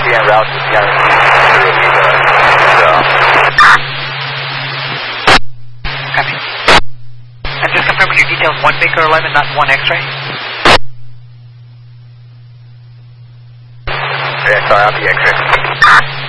CN route to CN Copy. And just confirming your details, 1 Baker 11, not 1 X-ray. Yeah, sorry, I'll be X-ray.